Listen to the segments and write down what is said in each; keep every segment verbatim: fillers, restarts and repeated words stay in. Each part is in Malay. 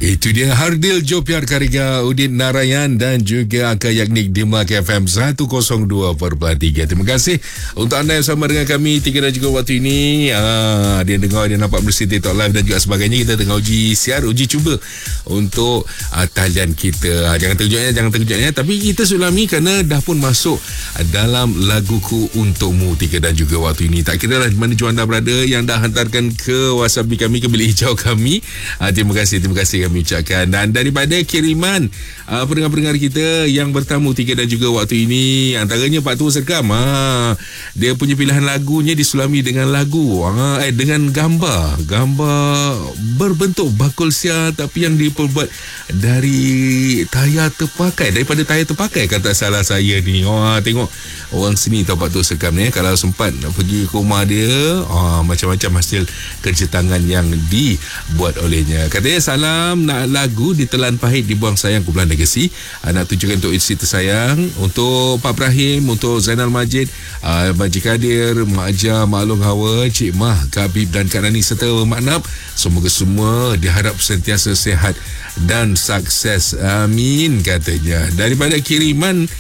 Itu dia Hardil Jopiar Karika, Udin Narayan dan juga Angka Yaknik di Melaka F M seratus dua perpuluhan tiga. Terima kasih untuk anda yang sama dengan kami tiga dan juga waktu ini. Ah, dia dengar, dia nampak melalui TikTok Live dan juga sebagainya. Kita tengah uji siar, uji cuba untuk uh, talian kita. Ah, jangan terkejutnya, jangan terkejutnya. Tapi kita sulami kerana dah pun masuk dalam laguku untukmu tiga dan juga waktu ini. Tak kira lah mana jua anda berada yang dah hantarkan ke WhatsApp kami, ke bilik hijau kami. Ah, terima kasih, terima kasih kami ucapkan. Dan daripada kiriman uh, pendengar-pendengar kita yang bertamu tiga dan juga waktu ini, antaranya Pak Tua Serkam, ha, dia punya pilihan lagunya disulami dengan lagu ha, eh, dengan gambar gambar berbentuk bakul sia, tapi yang diperbuat dari tayar terpakai, daripada tayar terpakai kata salah saya ni. Wah, tengok orang sini tahu Pak Tua Serkam ni, kalau sempat pergi ke rumah dia, oh, macam-macam hasil kerja tangan yang dibuat olehnya. Katanya salam nak lagu ditelan pahit dibuang sayang kumpulan Legacy. Uh, nak tunjukkan untuk isteri tersayang, untuk Pak Ibrahim, untuk Zainal Majid, uh, Majid Kadir, Mak Ajah, Mak Long Hawa, Cik Mah, Kak Habib dan Kak Nani serta Mak Nap. Semoga semua diharap sentiasa sihat dan sukses. Amin katanya. Daripada kiriman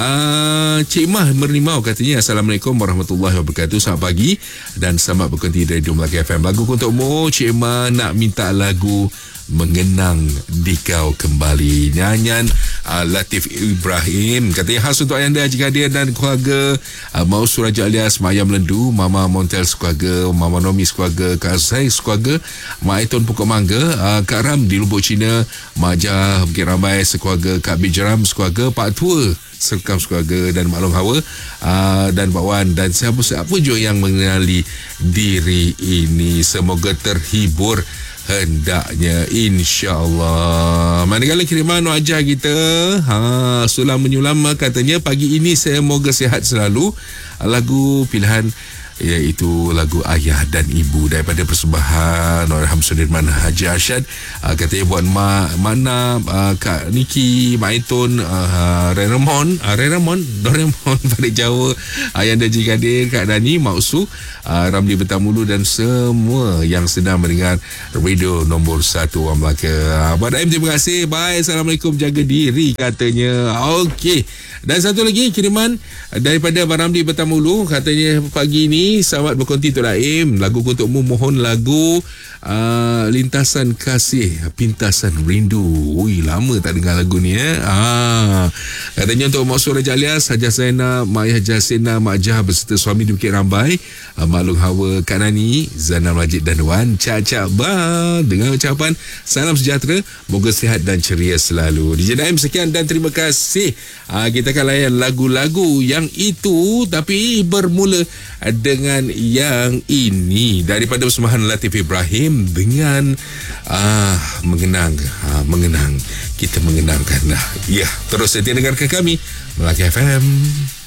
Uh, Cik Mah Merlimau katanya, Assalamualaikum warahmatullahi wabarakatuh, selamat pagi dan selamat berhenti dari Melaka F M. Lagu untukmu Cik Mah, nak minta lagu Mengenang di Kau Kembali, nyanyian uh, Latif Ibrahim. Katanya khas untuk ayanda Haji Kadir dan keluarga, uh, Mau Suraja alias Maya Melendu, Mama Montel sekeluarga, Mama Nomi sekeluarga, Kak Zai sekeluarga, Mak Aiton Pokok Mangga, uh, Kak Ram di Lubuk Cina, Mak Jah Bukit Rambai sekeluarga, Kak Bijeram sekeluarga, Pak Tua Serkam sekeluarga dan Mak Long Hawa, uh, dan Pak Wan dan siapa-siapa juga yang mengenali diri ini. Semoga terhibur hendaknya, insya-Allah. Manakala kiriman wajah kita, ha, sulam menyulam katanya, pagi ini saya moga sihat selalu. Lagu pilihan iaitu lagu Ayah dan Ibu daripada persembahan Allahyarham Sudirman Haji Arsyad. Uh, katanya buat Mak Mana, uh, Kak Niki, Mak Aiton, uh, Renamon, uh, Renamon, Doraemon balik Jawa, Ayanda Haji Kadir, Kak Nani, Mak Usu, uh, Ramli Betamulu dan semua yang sedang mendengar radio nombor satu orang Melaka. Uh, Abang Daim, terima kasih. Bye. Assalamualaikum, jaga diri katanya. Okey. Dan satu lagi kiriman daripada Abang Ramli Betamulu, katanya pagi ini selamat berkonti Tok Daim, lagu untukmu, mohon lagu uh, Lintasan Kasih Pintasan Rindu. Ui, lama tak dengar lagu ni eh. Ah, katanya untuk Mak Suraja alias Hajah Zainab, Mak Yahjah Sena, Mak Jah beserta suami di Bukit Rambai, uh, Mak Long Hawa, Kak Nani, Zainal Majid dan Wan Caca Bang, dengan ucapan salam sejahtera, moga sihat dan ceria selalu. D J Daim sekian dan terima kasih. Uh, kita akan layan lagu-lagu yang itu, tapi bermula dengan yang ini daripada persembahan Latif Ibrahim dengan uh, mengenang, uh, mengenang, kita mengenangkanlah. Ya, terus setia dengarkan kami Melaka F M.